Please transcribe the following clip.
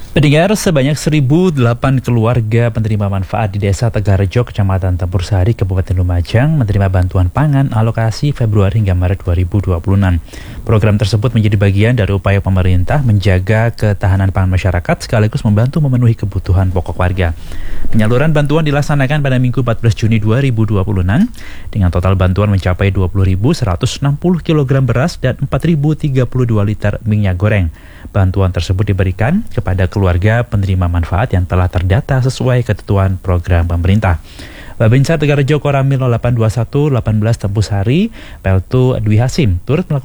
Pendengar, sebanyak 1.008 keluarga penerima manfaat di Desa Tegarrejo, Kecamatan Tempur Sari, Kabupaten Lumajang menerima bantuan pangan alokasi Februari hingga Maret 2026. Program tersebut menjadi bagian dari upaya pemerintah menjaga ketahanan pangan masyarakat sekaligus membantu memenuhi kebutuhan pokok warga. Penyaluran bantuan dilaksanakan pada Minggu 14 Juni 2026 dengan total bantuan mencapai 20.160 kg beras dan 4.032 liter minyak goreng. Bantuan tersebut diberikan kepada keluarga penerima manfaat yang telah terdata sesuai ketentuan program pemerintah. Babinsa Tegarrejo Koramil 0821 18 Tempur Sari, Peltu Dwi Hasim turut melakukan